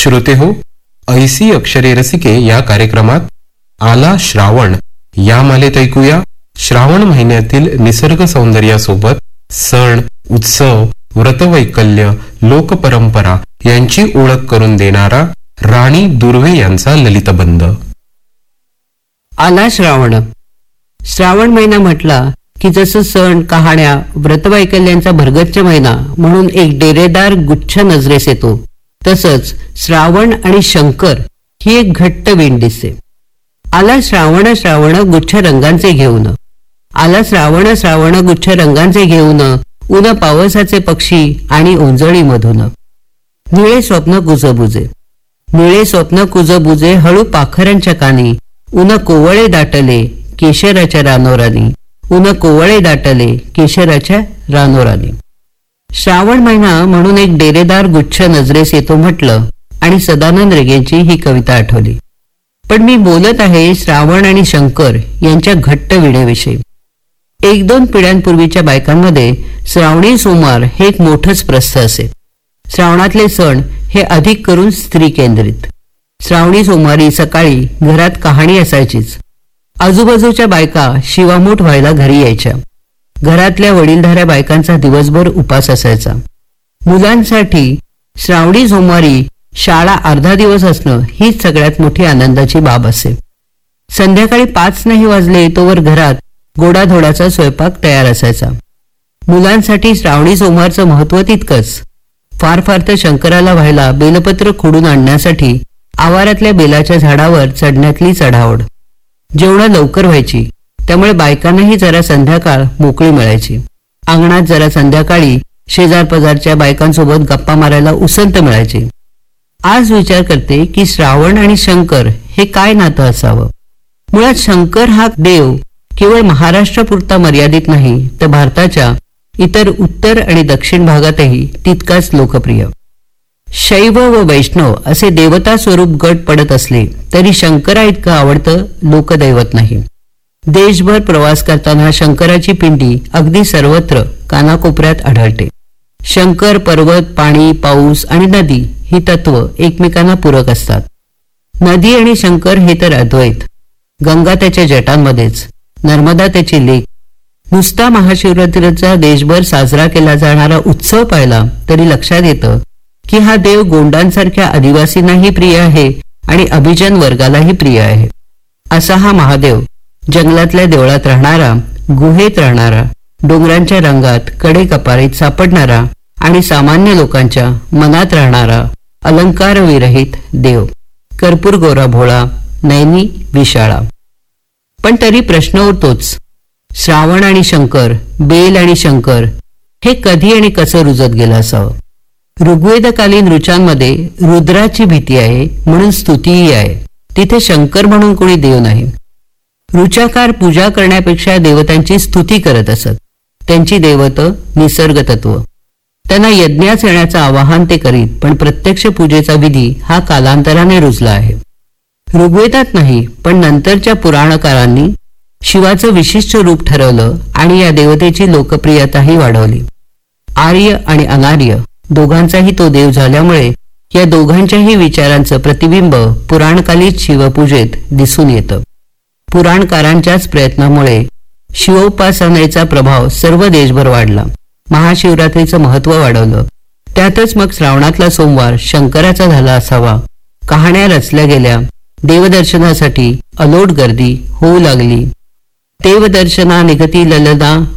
श्रोते हो, ऐसी अक्षरे रसिके या कार्यक्रमात आला श्रावण या मालेत ऐकूया श्रावण महिन्यातील निसर्ग सौंदर्यासोबत सण, उत्सव, व्रतवैकल्य, लोकपरंपरा यांची ओळख करून देणारा राणी दुर्वे यांचा ललितबंध. आला श्रावण. श्रावण महिना म्हटला की जसं सण, कहाण्या, व्रतवैकल्यांचा भरगच्च महिना म्हणून एक डेरेदार गुच्छ नजरेस येतो, तसंच श्रावण आणि शंकर ही एक घट्ट वीण दिसते. आला श्रावण श्रावण गुच्छ रंगांचे घेऊन, आला श्रावण श्रावण गुच्छ रंगांचे घेऊन, उन पावसाचे पक्षी आणि ओंजळी मधून. निळे स्वप्न कुजबुजे, निळे स्वप्न कुजबुजे हळू पाखरांच्या कानी, उन कोवळे दाटले केशराच्या रानोरानी, उन कोवळे दाटले केशराच्या रानोरानी. श्रावण महिना म्हणून एक डेरेदार गुच्छ नजरेस येतो म्हटलं आणि सदानंद रेगेंची ही कविता आठवली. पण मी बोलत आहे श्रावण आणि शंकर यांच्या घट्ट विणेविषयी. 1-2 पिढ्यांपूर्वीच्या बायकांमध्ये श्रावणी सोमवार हे एक मोठंच प्रस्थ असे. श्रावणातले सण हे अधिक करून स्त्री केंद्रित. श्रावणी सोमवारी सकाळी घरात कहाणी असायचीच. आजूबाजूच्या बायका शिवामूठ व्हायला घरी यायच्या. घरातल्या वडीलधाऱ्या बायकांचा दिवसभर उपास असायचा. मुलांसाठी श्रावणी सोमवारी शाळा अर्धा दिवस असणं हीच सगळ्यात मोठी आनंदाची बाब असे. संध्याकाळी 5 नाही वाजले तोवर घरात गोडाधोडाचा स्वयंपाक तयार असायचा. मुलांसाठी श्रावणी सोमवारचं महत्व तितकंच. फार फार तर शंकराला व्हायला बेलपत्र खोडून आणण्यासाठी आवारातल्या बेलाच्या झाडावर चढण्यातली चढावड. जेवणं लवकर व्हायची, त्यामुळे बायकांनाही जरा संध्याकाळ मोकळी मिळायची. अंगणात जरा संध्याकाळी शेजारपाजारच्या बायकांसोबत गप्पा मारायला उसंत मिळायची. आज विचार करते की श्रावण आणि शंकर हे काय नातं असावं. मुळात शंकर हा देव केवळ महाराष्ट्रापुरता मर्यादित नाही, तर भारताच्या इतर उत्तर आणि दक्षिण भागातही तितकाच लोकप्रिय. शैव व वैष्णव असे देवता स्वरूप गट पडत असले तरी शंकरा इतकं आवडतं लोकदैवत नाही. देशभर प्रवास करताना शंकराची पिंडी अगदी सर्वत्र कानाकोपऱ्यात आढळते. शंकर पर्वत, पाणी, पाऊस आणि नदी ही तत्व एकमेकांना पूरक असतात. नदी आणि शंकर हे तर अद्वैत. गंगा त्याच्या जटांमध्येच, नर्मदा त्याची लेक. नुसता महाशिवरात्रीचा देशभर साजरा केला जाणारा उत्सव पाहिला तरी लक्षात येतं की हा देव गोंडांसारख्या आदिवासींनाही प्रिय आहे आणि अभिजन वर्गालाही प्रिय आहे. असा हा महादेव जंगलातल्या देवळात राहणारा, गुहेत राहणारा, डोंगरांच्या रंगात कडेकपारीत सापडणारा आणि सामान्य लोकांच्या मनात राहणारा अलंकारविरहित देव. कर्पूर गोरा भोळा, नैनी विशाळा. पण तरी प्रश्न उरतोच, श्रावण आणि शंकर, बेल आणि शंकर हे कधी आणि कसं रुजत गेलं असावं. ऋग्वेदकालीन ऋचांमध्ये रुद्राची भीती आहे म्हणून स्तुतीही आहे. तिथे शंकर म्हणून कोणी देव नाही. ऋचाकार पूजा करण्यापेक्षा देवतांची स्तुती करत असत. त्यांची दैवत निसर्ग तत्व. त्यांना यज्ञास येण्याचं आवाहन ते करीत, पण प्रत्यक्ष पूजेचा विधी हा कालांतराने रुजला आहे. ऋग्वेदात नाही पण नंतरच्या पुराणकारांनी शिवाचं विशिष्ट रूप ठरवलं आणि या देवतेची लोकप्रियताही वाढवली. आर्य आणि अनार्य दोघांचाही तो देव झाल्यामुळे या दोघांच्याही विचारांचं प्रतिबिंब पुराणकालीन शिवपूजेत दिसून येतं. पुराणकारांच्याच प्रयत्नामुळे शिवोपासनेचा प्रभाव सर्व देशभर वाढला. महाशिवरात्रीचं महत्व वाढवलं. त्यातच मग श्रावणातला सोमवार शंकराचा झाला असावा. कहाण्या रचल्या गेल्या. देवदर्शनासाठी अलोट गर्दी होऊ लागली. देवदर्शना निगती ललना